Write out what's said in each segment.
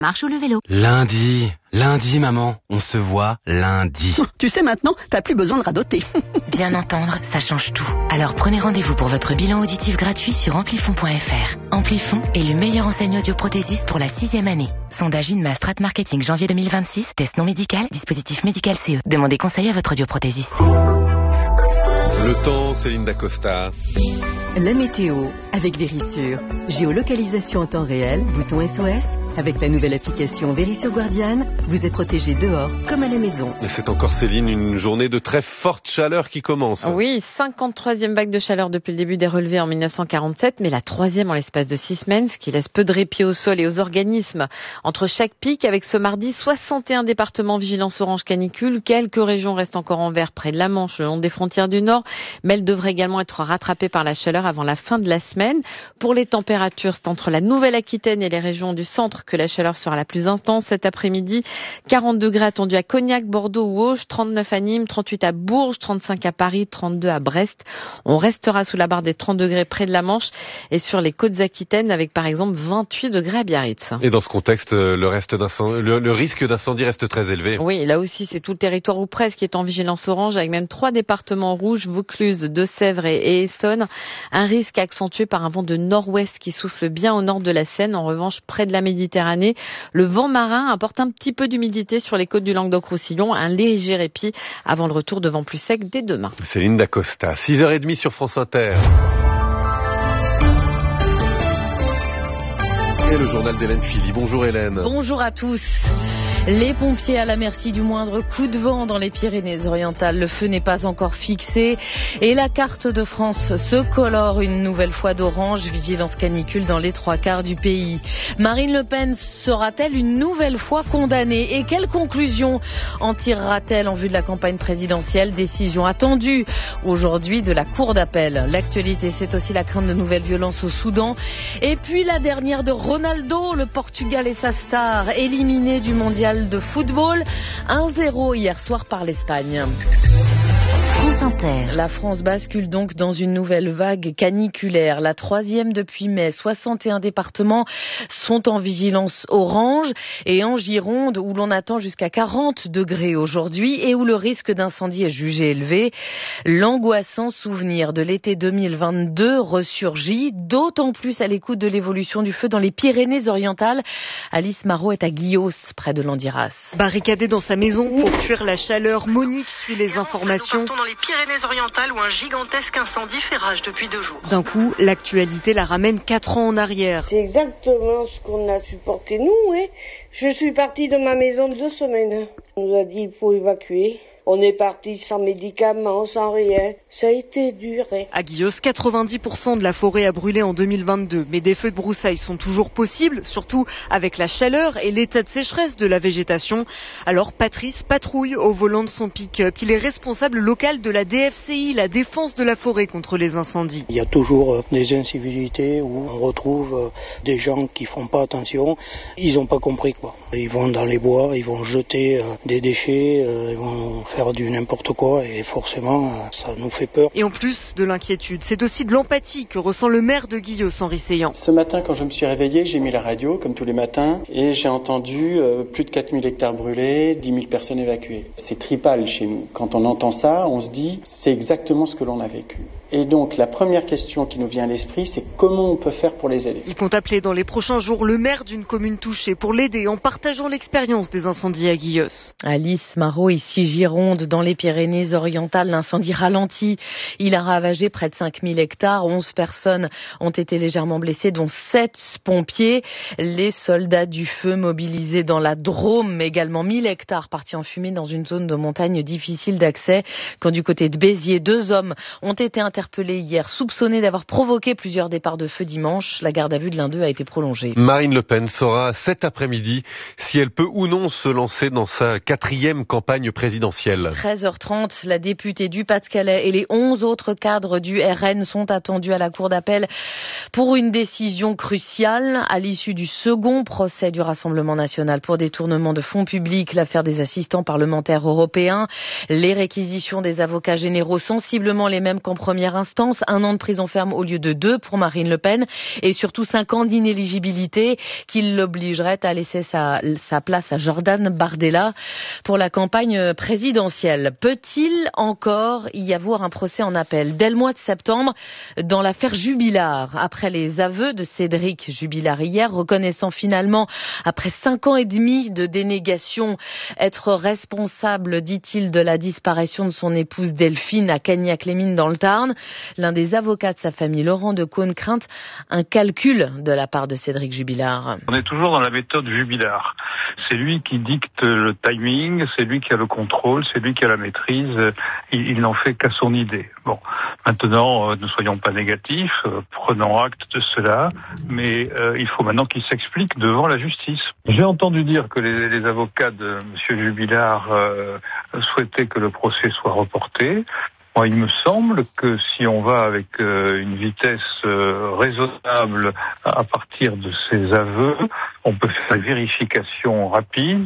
marche ou le vélo. Lundi maman, on se voit lundi. Tu sais maintenant, t'as plus besoin de radoter. Bien entendre, ça change tout. Alors prenez rendez-vous pour votre bilan auditif gratuit sur amplifon.fr. Amplifon est le meilleur enseigne audioprothésiste pour la 6e année. Sondage INMA Strat Marketing janvier 2026, test non médical, dispositif médical CE. Demandez conseil à votre audioprothésiste. Le temps, Céline Dacosta. La météo avec Vérissure. Géolocalisation en temps réel, bouton SOS. Avec la nouvelle application Vérissure Guardian, vous êtes protégé dehors comme à la maison. Et c'est encore, Céline, une journée de très forte chaleur qui commence. Oui, 53e vague de chaleur depuis le début des relevés en 1947, mais la 3e en l'espace de 6 semaines, ce qui laisse peu de répit au sol et aux organismes. Entre chaque pic, avec ce mardi, 61 départements vigilance orange canicule. Quelques régions restent encore en vert près de la Manche, le long des frontières du Nord, mais elles devraient également être rattrapées par la chaleur avant la fin de la semaine. Pour les températures, c'est entre la Nouvelle-Aquitaine et les régions du centre que la chaleur sera la plus intense cet après-midi. 40 degrés attendus à Cognac, Bordeaux ou Auch, 39 à Nîmes, 38 à Bourges, 35 à Paris, 32 à Brest. On restera sous la barre des 30 degrés près de la Manche et sur les côtes aquitaines avec par exemple 28 degrés à Biarritz. Et dans ce contexte, le risque d'incendie reste très élevé. Oui, là aussi, c'est tout le territoire ou presque qui est en vigilance orange avec même 3 départements rouges, Vaucluse, Deux-Sèvres et Essonne. Un risque accentué par un vent de nord-ouest qui souffle bien au nord de la Seine. En revanche, près de la Méditerranée, le vent marin apporte un petit peu d'humidité sur les côtes du Languedoc-Roussillon. Un léger répit avant le retour de vent plus sec dès demain. Céline Dacosta, 6h30 sur France Inter. Et le journal d'Hélène Philly. Bonjour Hélène. Bonjour à tous. Les pompiers à la merci du moindre coup de vent dans les Pyrénées-Orientales. Le feu n'est pas encore fixé et la carte de France se colore une nouvelle fois d'orange. Vigilance canicule dans les 3/4 du pays. Marine Le Pen sera-t-elle une nouvelle fois condamnée? Et quelle conclusion en tirera-t-elle en vue de la campagne présidentielle? Décision attendue aujourd'hui de la Cour d'appel. L'actualité, c'est aussi la crainte de nouvelles violences au Soudan. Et puis la dernière de Ronaldo, le Portugal et sa star éliminés du mondial de football, 1-0 hier soir par l'Espagne. France Inter. La France bascule donc dans une nouvelle vague caniculaire, la 3e depuis mai. 61 départements sont en vigilance orange et en Gironde où l'on attend jusqu'à 40 degrés aujourd'hui et où le risque d'incendie est jugé élevé. L'angoissant souvenir de l'été 2022 ressurgit, d'autant plus à l'écoute de l'évolution du feu dans les Pyrénées-Orientales. Alice Marot est à Guillos, près de Landiras. Barricadée dans sa maison pour fuir la chaleur, Monique suit les informations. Dans les Pyrénées-Orientales où un gigantesque incendie fait rage depuis 2 jours. D'un coup, l'actualité la ramène 4 ans en arrière. C'est exactement ce qu'on a supporté nous. Je suis partie de ma maison 2 semaines. On nous a dit il faut évacuer. On est parti sans médicaments, sans rien. Ça a été dur. À Guillos, 90% de la forêt a brûlé en 2022. Mais des feux de broussailles sont toujours possibles, surtout avec la chaleur et l'état de sécheresse de la végétation. Alors Patrice patrouille au volant de son pick-up. Il est responsable local de la DFCI, la défense de la forêt contre les incendies. Il y a toujours des incivilités où on retrouve des gens qui font pas attention. Ils n'ont pas compris quoi. Ils vont dans les bois, ils vont jeter des déchets, ils vont faire du n'importe quoi et forcément ça nous fait peur. Et en plus de l'inquiétude, c'est aussi de l'empathie que ressent le maire de Guillos, Henri Seillant. Ce matin quand je me suis réveillé, j'ai mis la radio comme tous les matins et j'ai entendu plus de 4000 hectares brûlés, 10 000 personnes évacuées. C'est tripal chez nous. Quand on entend ça, on se dit c'est exactement ce que l'on a vécu. Et donc la première question qui nous vient à l'esprit, c'est comment on peut faire pour les aider. Il compte appeler dans les prochains jours le maire d'une commune touchée pour l'aider en partageant l'expérience des incendies à Guillos. Alice Marot, ici Gironde, dans les Pyrénées-Orientales, l'incendie ralentit. Il a ravagé près de 5000 hectares. 11 personnes ont été légèrement blessées, dont 7 pompiers. Les soldats du feu mobilisés dans la Drôme, mais également 1000 hectares partis en fumée dans une zone de montagne difficile d'accès. Quand du côté de Béziers, 2 hommes ont été interpellés hier, soupçonnés d'avoir provoqué plusieurs départs de feu dimanche. La garde à vue de l'un d'eux a été prolongée. Marine Le Pen saura cet après-midi si elle peut ou non se lancer dans sa 4e campagne présidentielle. 13h30, la députée du Pas-de-Calais et les 11 autres cadres du RN sont attendus à la cour d'appel pour une décision cruciale à l'issue du second procès du Rassemblement national pour détournement de fonds publics, l'affaire des assistants parlementaires européens, les réquisitions des avocats généraux sensiblement les mêmes qu'en première première instance, 1 an de prison ferme au lieu de 2 pour Marine Le Pen et surtout 5 ans d'inéligibilité qui l'obligerait à laisser sa place à Jordan Bardella pour la campagne présidentielle. Peut-il encore y avoir un procès en appel dès le mois de septembre dans l'affaire Jubilard, après les aveux de Cédric Jubilard hier, reconnaissant finalement, après 5 ans et demi de dénégation, être responsable, dit-il, de la disparition de son épouse Delphine à Cagnac-les-Mines dans le Tarn. L'un des avocats de sa famille, Laurent Decaune, craint un calcul de la part de Cédric Jubilard. On est toujours dans la méthode Jubilard. C'est lui qui dicte le timing, c'est lui qui a le contrôle, c'est lui qui a la maîtrise. Il n'en fait qu'à son idée. Bon, maintenant, ne soyons pas négatifs, prenons acte de cela, mais il faut maintenant qu'il s'explique devant la justice. J'ai entendu dire que les avocats de M. Jubilard souhaitaient que le procès soit reporté. Moi, il me semble que si on va avec une vitesse raisonnable à partir de ces aveux, on peut faire une vérification rapide,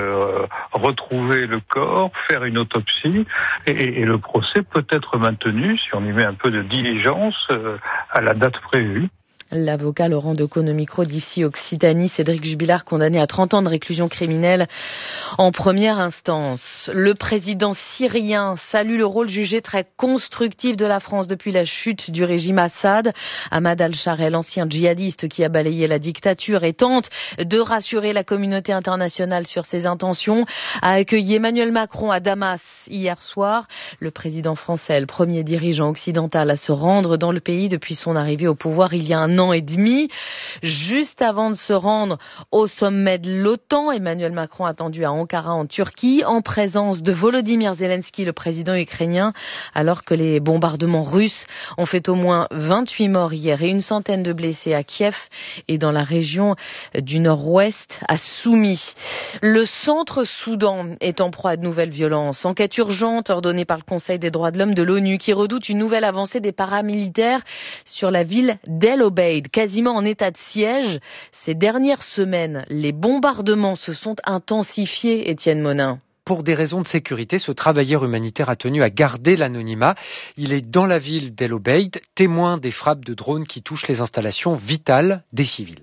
retrouver le corps, faire une autopsie, et le procès peut être maintenu, si on y met un peu de diligence, à la date prévue. L'avocat Laurent Decaune au micro d'ici Occitanie, Cédric Jubilard condamné à 30 ans de réclusion criminelle en première instance. Le président syrien salue le rôle jugé très constructif de la France depuis la chute du régime Assad. Ahmad al-Shareh, l'ancien djihadiste qui a balayé la dictature et tente de rassurer la communauté internationale sur ses intentions, a accueilli Emmanuel Macron à Damas hier soir. Le président français, le premier dirigeant occidental à se rendre dans le pays depuis son arrivée au pouvoir il y a un an et demi. Juste avant de se rendre au sommet de l'OTAN, Emmanuel Macron attendu à Ankara en Turquie, en présence de Volodymyr Zelensky, le président ukrainien, alors que les bombardements russes ont fait au moins 28 morts hier et une centaine de blessés à Kiev et dans la région du nord-ouest à Soumy. Le centre-Soudan est en proie à de nouvelles violences. Enquête urgente ordonnée par le Conseil des droits de l'homme de l'ONU qui redoute une nouvelle avancée des paramilitaires sur la ville d'El Obeid, quasiment en état de siège. Ces dernières semaines, les bombardements se sont intensifiés, Étienne Monin. Pour des raisons de sécurité, ce travailleur humanitaire a tenu à garder l'anonymat. Il est dans la ville d'El Obeid, témoin des frappes de drones qui touchent les installations vitales des civils.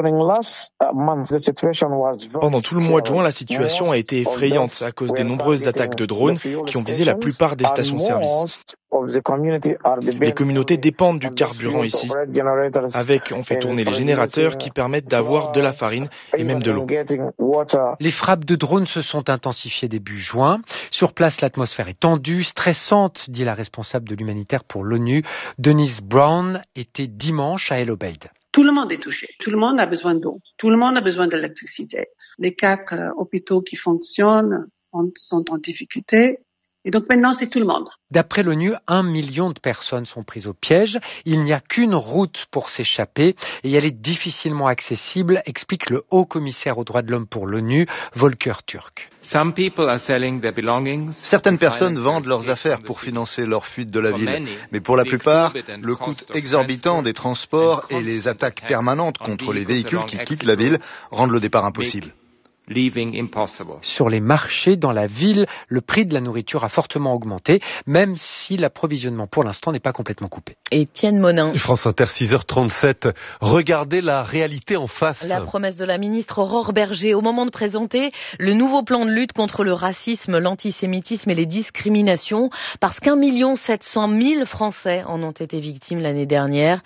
Pendant tout le mois de juin, la situation a été effrayante à cause des nombreuses attaques de drones qui ont visé la plupart des stations-service. Les communautés dépendent du carburant ici. On fait tourner les générateurs qui permettent d'avoir de la farine et même de l'eau. Les frappes de drones se sont intensifiées début juin. Sur place, l'atmosphère est tendue, stressante, dit la responsable de l'humanitaire pour l'ONU. Denise Brown était dimanche à El Obeid. Tout le monde est touché. Tout le monde a besoin d'eau. Tout le monde a besoin d'électricité. Les 4 hôpitaux qui fonctionnent sont en difficulté. Et donc maintenant, c'est tout le monde. D'après l'ONU, 1 million de personnes sont prises au piège. Il n'y a qu'une route pour s'échapper et elle est difficilement accessible, explique le haut commissaire aux droits de l'homme pour l'ONU, Volker Turk. Certaines personnes vendent leurs affaires pour financer leur fuite de la ville. Mais pour la plupart, le coût exorbitant des transports et les attaques permanentes contre les véhicules qui quittent la ville rendent le départ impossible. Sur les marchés dans la ville, le prix de la nourriture a fortement augmenté, même si l'approvisionnement pour l'instant n'est pas complètement coupé. Étienne Monin. France Inter, 6h37. Regardez la réalité en face. La promesse de la ministre Aurore Bergé au moment de présenter le nouveau plan de lutte contre le racisme, l'antisémitisme et les discriminations, parce qu'1 700 000 Français en ont été victimes l'année dernière.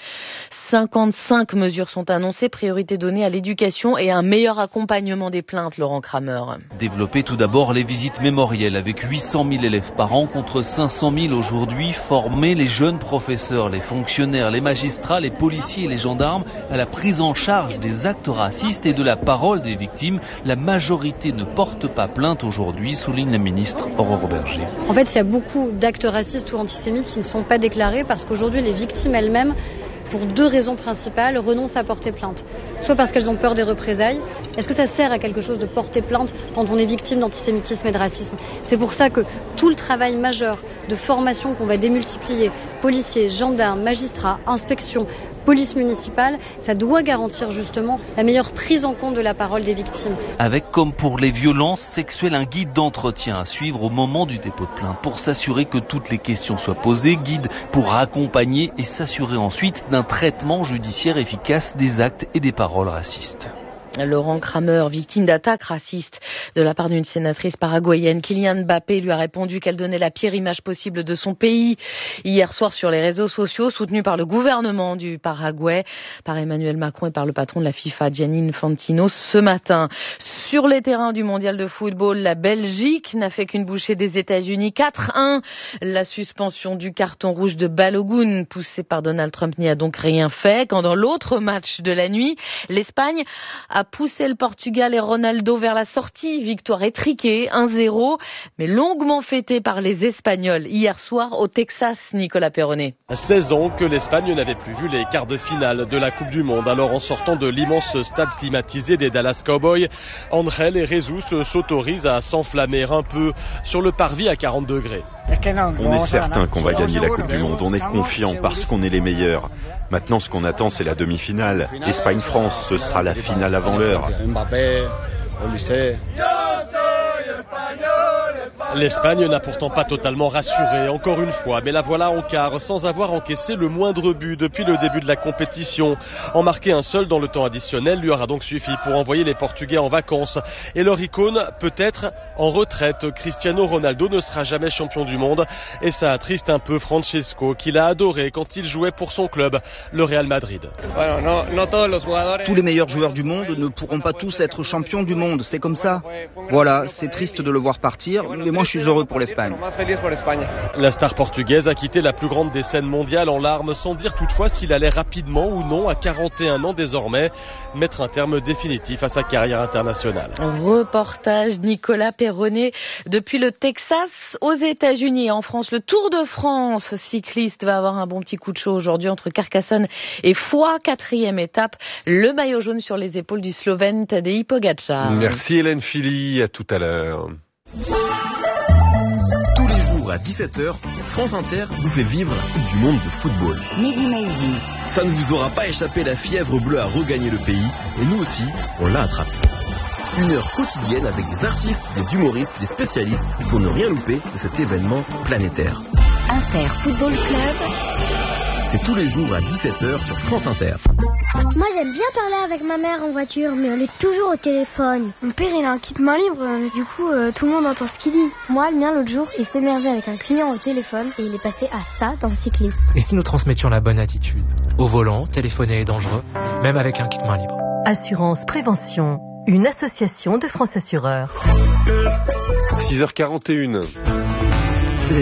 55 mesures sont annoncées, priorité donnée à l'éducation et à un meilleur accompagnement des plaintes. Laurent Kramer. Développer tout d'abord les visites mémorielles avec 800 000 élèves par an contre 500 000 aujourd'hui. Former les jeunes professeurs, les fonctionnaires, les magistrats, les policiers et les gendarmes à la prise en charge des actes racistes et de la parole des victimes. La majorité ne porte pas plainte aujourd'hui, souligne la ministre Aurore Bergé. En fait, il y a beaucoup d'actes racistes ou antisémites qui ne sont pas déclarés parce qu'aujourd'hui, les victimes elles-mêmes, pour 2 raisons principales, renoncent à porter plainte. Soit parce qu'elles ont peur des représailles, Est-ce que ça sert à quelque chose de porter plainte quand on est victime d'antisémitisme et de racisme? C'est pour ça que tout le travail majeur de formation qu'on va démultiplier, policiers, gendarmes, magistrats, inspections, police municipale, ça doit garantir justement la meilleure prise en compte de la parole des victimes. Avec, comme pour les violences sexuelles, un guide d'entretien à suivre au moment du dépôt de plainte pour s'assurer que toutes les questions soient posées, guide pour accompagner et s'assurer ensuite d'un traitement judiciaire efficace des actes et des paroles racistes. Laurent Kramer, victime d'attaques racistes de la part d'une sénatrice paraguayenne. Kylian Mbappé lui a répondu qu'elle donnait la pire image possible de son pays hier soir sur les réseaux sociaux, soutenu par le gouvernement du Paraguay, par Emmanuel Macron et par le patron de la FIFA, Gianni Infantino, ce matin. Sur les terrains du mondial de football, la Belgique n'a fait qu'une bouchée des États-Unis. 4-1. La suspension du carton rouge de Balogun, poussé par Donald Trump, n'y a donc rien fait. Quand dans l'autre match de la nuit, l'Espagne a poussé le Portugal et Ronaldo vers la sortie. Victoire étriquée, 1-0, mais longuement fêtée par les Espagnols hier soir au Texas, Nicolas Perronnet. 16 ans que l'Espagne n'avait plus vu les quarts de finale de la Coupe du Monde. Alors en sortant de l'immense stade climatisé des Dallas Cowboys, Ángel et Jesus s'autorisent à s'enflammer un peu sur le parvis à 40 degrés. On est certain qu'on va gagner la Coupe du Monde, on est confiant parce qu'on est les meilleurs. Maintenant, ce qu'on attend, c'est la demi-finale. Espagne-France, ce sera la finale avant l'heure. L'Espagne n'a pourtant pas totalement rassuré, encore une fois, mais la voilà en quart, sans avoir encaissé le moindre but depuis le début de la compétition. En marquer un seul dans le temps additionnel lui aura donc suffi pour envoyer les Portugais en vacances. Et leur icône, peut-être en retraite. Cristiano Ronaldo ne sera jamais champion du monde. Et ça attriste un peu Francesco, qu'il a adoré quand il jouait pour son club, le Real Madrid. Tous les meilleurs joueurs du monde ne pourront pas tous être champions du monde, c'est comme ça. Voilà, c'est triste de le voir partir, mais moi je suis heureux pour l'Espagne. La star portugaise a quitté la plus grande des scènes mondiales en larmes, sans dire toutefois s'il allait rapidement ou non, à 41 ans désormais, mettre un terme définitif à sa carrière internationale. Reportage Nicolas Perronnet depuis le Texas aux États-Unis et en France. Le Tour de France cycliste va avoir un bon petit coup de chaud aujourd'hui entre Carcassonne et Foix, 4e étape. Le maillot jaune sur les épaules du Slovène Tadej Pogačar. Merci Hélène Philly, à tout à l'heure. Tous les jours à 17h, France Inter vous fait vivre la Coupe du Monde de football. Mehdi Maizi. Ça ne vous aura pas échappé, la fièvre bleue a regagné le pays et nous aussi, on l'a attrapé. Une heure quotidienne avec des artistes, des humoristes, des spécialistes pour ne rien louper de cet événement planétaire. Inter Football Club. C'est tous les jours à 17h sur France Inter. Moi j'aime bien parler avec ma mère en voiture, mais on est toujours au téléphone. Mon père il a un kit main libre, du coup tout le monde entend ce qu'il dit. Moi le mien l'autre jour il s'énervait avec un client au téléphone et il est passé à ça dans le cycliste. Et si nous transmettions la bonne attitude? Au volant, téléphoner est dangereux, même avec un kit main libre. Assurance Prévention, une association de France Assureurs. 6h41. Le 6-9.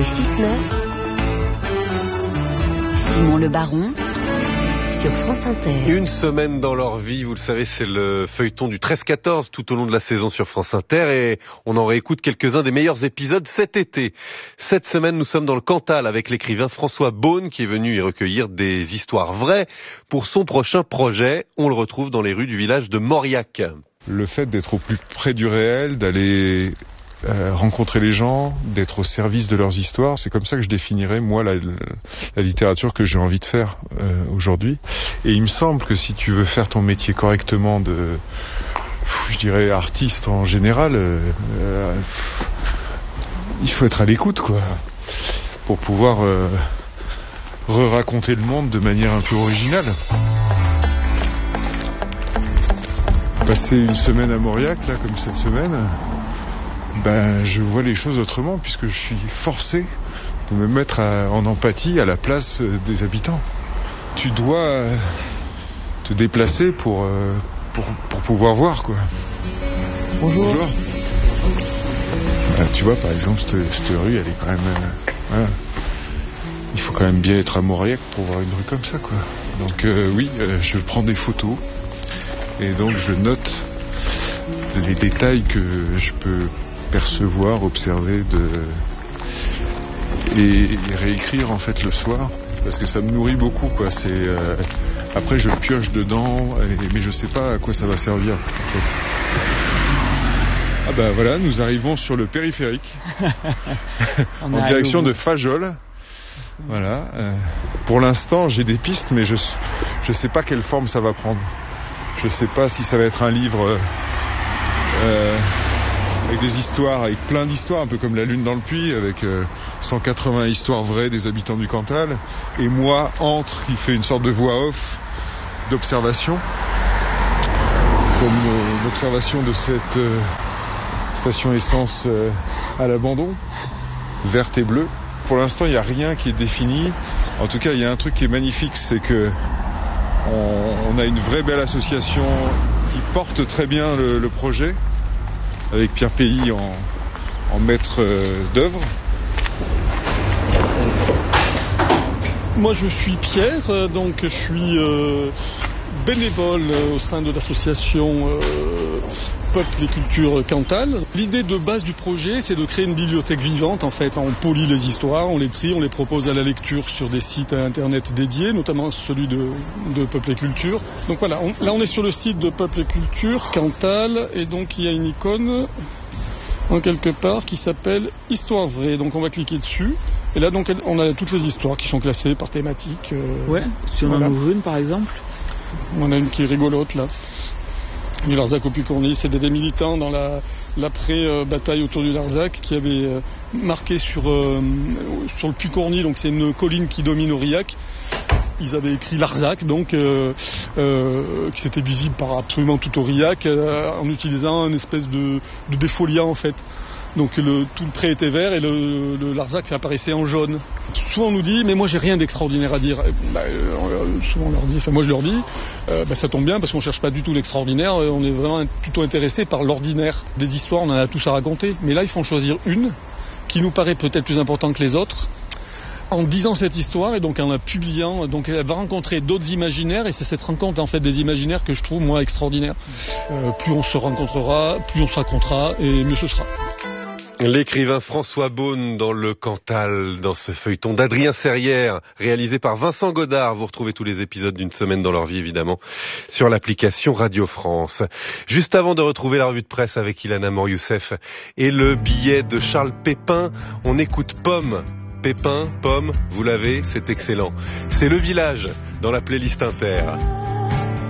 Simon Le Baron sur France Inter. Une semaine dans leur vie, vous le savez, c'est le feuilleton du 13-14 tout au long de la saison sur France Inter et on en réécoute quelques-uns des meilleurs épisodes cet été. Cette semaine, nous sommes dans le Cantal avec l'écrivain François Beaune qui est venu y recueillir des histoires vraies pour son prochain projet. On le retrouve dans les rues du village de Mauriac. Le fait d'être au plus près du réel, d'aller rencontrer les gens, d'être au service de leurs histoires, c'est comme ça que je définirais moi la littérature que j'ai envie de faire aujourd'hui. Et il me semble que si tu veux faire ton métier correctement je dirais artiste en général, il faut être à l'écoute quoi, pour pouvoir re-raconter le monde de manière un peu originale. Passer une semaine à Mauriac là comme cette semaine, je vois les choses autrement puisque je suis forcé de me mettre en empathie à la place des habitants. Tu dois te déplacer pour pouvoir voir quoi. Bonjour. Tu vois par exemple cette rue elle est quand même il faut quand même bien être à Mauriac pour voir une rue comme ça quoi. Donc je prends des photos et donc je note les détails que je peux percevoir, observer et réécrire en fait le soir parce que ça me nourrit beaucoup quoi. C'est Après, je pioche dedans, mais je sais pas à quoi ça va servir, en fait. Ah bah voilà, nous arrivons sur le périphérique, en direction de Fajoles. Voilà. Pour l'instant, j'ai des pistes, mais je sais pas quelle forme ça va prendre. Je sais pas si ça va être un livre avec des histoires, avec plein d'histoires, un peu comme La Lune dans le Puits, avec 180 histoires vraies des habitants du Cantal, et moi, qui fait une sorte de voix off d'observation, comme l'observation de cette station essence à l'abandon, verte et bleue. Pour l'instant, il n'y a rien qui est défini. En tout cas, il y a un truc qui est magnifique, c'est que on a une vraie belle association qui porte très bien le projet, avec Pierre Pays en maître d'œuvre. Moi, je suis Pierre, donc je suis bénévole au sein de l'association Peuple et Culture Cantal. L'idée de base du projet, c'est de créer une bibliothèque vivante. En fait, on polie les histoires, on les trie, on les propose à la lecture sur des sites internet dédiés, notamment celui de Peuple et Culture. Donc voilà, on est sur le site de Peuple et Culture Cantal, et donc il y a une icône en quelque part qui s'appelle Histoire vraie. Donc on va cliquer dessus, et là donc on a toutes les histoires qui sont classées par thématique. Ouais, si on en ouvre une par exemple. On a une qui est rigolote là, du Larzac au Puy-Corny. C'était des militants dans l'après-bataille autour du Larzac qui avaient marqué sur le Puy-Corny, donc c'est une colline qui domine Aurillac. Ils avaient écrit Larzac, donc qui c'était visible par absolument tout Aurillac, en utilisant une espèce de défoliant en fait. Donc tout le pré était vert et le Larzac apparaissait en jaune. Souvent on nous dit, mais moi j'ai rien d'extraordinaire à dire. Souvent on leur dit, moi je leur dis, ça tombe bien parce qu'on cherche pas du tout l'extraordinaire, on est vraiment plutôt intéressé par l'ordinaire. Des histoires, on en a tous à raconter, mais là il faut en choisir une qui nous paraît peut-être plus importante que les autres. En disant cette histoire et donc en la publiant, donc elle va rencontrer d'autres imaginaires, et c'est cette rencontre en fait des imaginaires que je trouve moi extraordinaire. Plus on se rencontrera, plus on se racontera et mieux ce sera. L'écrivain François Beaune dans le Cantal, dans ce feuilleton d'Adrien Serrière, réalisé par Vincent Godard. Vous retrouvez tous les épisodes d'une semaine dans leur vie, évidemment, sur l'application Radio France. Juste avant de retrouver la revue de presse avec Ilana Mor-Youssef et le billet de Charles Pépin, on écoute Pomme. Pépin, Pomme, vous l'avez, c'est excellent. C'est Le Village dans la playlist Inter.